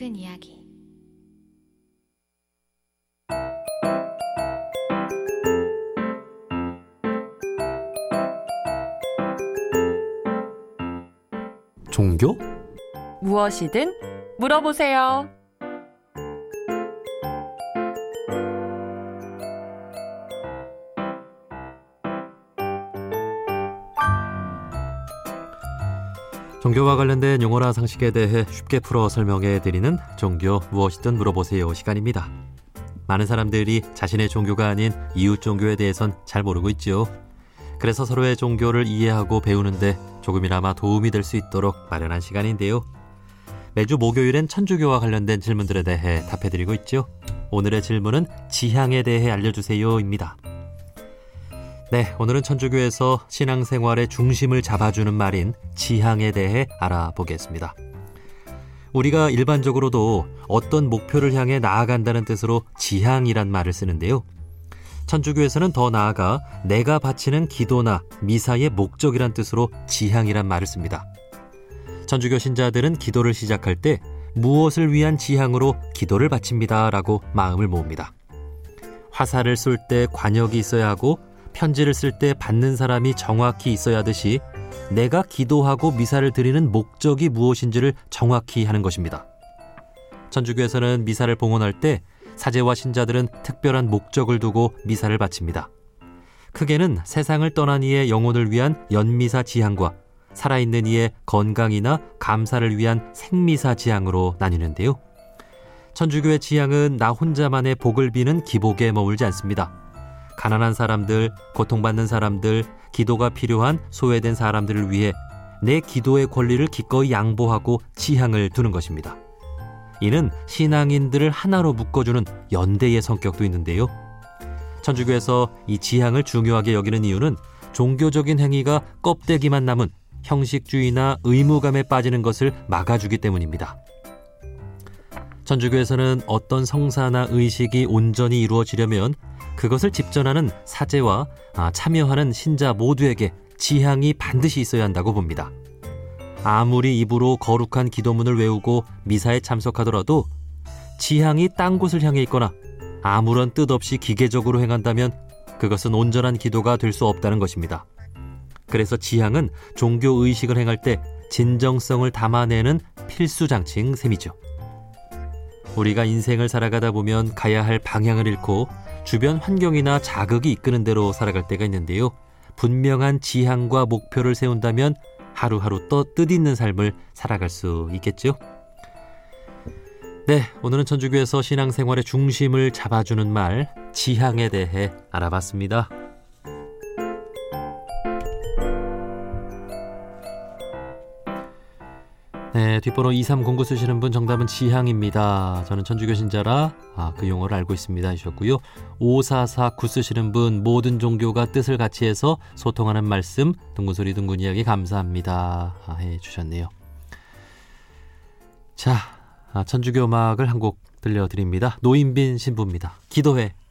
큰 이야기. 종교? 무엇이든 물어보세요. 종교와 관련된 용어나 상식에 대해 쉽게 풀어 설명해 드리는 종교 무엇이든 물어보세요 시간입니다. 많은 사람들이 자신의 종교가 아닌 이웃 종교에 대해선 잘 모르고 있죠. 그래서 서로의 종교를 이해하고 배우는데 조금이나마 도움이 될 수 있도록 마련한 시간인데요. 매주 목요일엔 천주교와 관련된 질문들에 대해 답해드리고 있죠. 오늘의 질문은 지향에 대해 알려주세요입니다. 네, 오늘은 천주교에서 신앙생활의 중심을 잡아주는 말인 지향에 대해 알아보겠습니다. 우리가 일반적으로도 어떤 목표를 향해 나아간다는 뜻으로 지향이란 말을 쓰는데요. 천주교에서는 더 나아가 내가 바치는 기도나 미사의 목적이란 뜻으로 지향이란 말을 씁니다. 천주교 신자들은 기도를 시작할 때 무엇을 위한 지향으로 기도를 바칩니다 라고 마음을 모읍니다. 화살을 쏠 때 관역이 있어야 하고 편지를 쓸 때 받는 사람이 정확히 있어야 하듯이 내가 기도하고 미사를 드리는 목적이 무엇인지를 정확히 하는 것입니다. 천주교에서는 미사를 봉헌할 때 사제와 신자들은 특별한 목적을 두고 미사를 바칩니다. 크게는 세상을 떠난 이의 영혼을 위한 연미사 지향과 살아있는 이의 건강이나 감사를 위한 생미사 지향으로 나뉘는데요. 천주교의 지향은 나 혼자만의 복을 비는 기복에 머물지 않습니다. 가난한 사람들, 고통받는 사람들, 기도가 필요한 소외된 사람들을 위해 내 기도의 권리를 기꺼이 양보하고 지향을 두는 것입니다. 이는 신앙인들을 하나로 묶어주는 연대의 성격도 있는데요. 천주교에서 이 지향을 중요하게 여기는 이유는 종교적인 행위가 껍데기만 남은 형식주의나 의무감에 빠지는 것을 막아주기 때문입니다. 천주교에서는 어떤 성사나 의식이 온전히 이루어지려면 그것을 집전하는 사제와 참여하는 신자 모두에게 지향이 반드시 있어야 한다고 봅니다. 아무리 입으로 거룩한 기도문을 외우고 미사에 참석하더라도 지향이 딴 곳을 향해 있거나 아무런 뜻 없이 기계적으로 행한다면 그것은 온전한 기도가 될 수 없다는 것입니다. 그래서 지향은 종교 의식을 행할 때 진정성을 담아내는 필수 장치인 셈이죠. 우리가 인생을 살아가다 보면 가야 할 방향을 잃고 주변 환경이나 자극이 이끄는 대로 살아갈 때가 있는데요. 분명한 지향과 목표를 세운다면 하루하루 또 뜻있는 삶을 살아갈 수 있겠죠. 네, 오늘은 천주교에서 신앙생활의 중심을 잡아주는 말 지향에 대해 알아봤습니다. 네, 뒷번호 2309 쓰시는 분 정답은 지향입니다. 저는 천주교 신자라 그 용어를 알고 있습니다 하셨고요. 5449 쓰시는 분 모든 종교가 뜻을 같이 해서 소통하는 말씀 둥근소리 둥근 이야기 감사합니다 해주셨네요. 자, 천주교 음악을 한 곡 들려드립니다. 노인빈 신부입니다. 기도해.